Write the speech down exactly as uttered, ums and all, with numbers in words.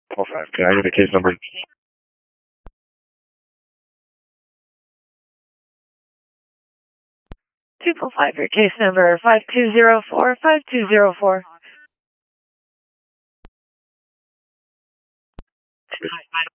Four five. Can I get the case number? Two four five, your case number five two zero four five two zero four.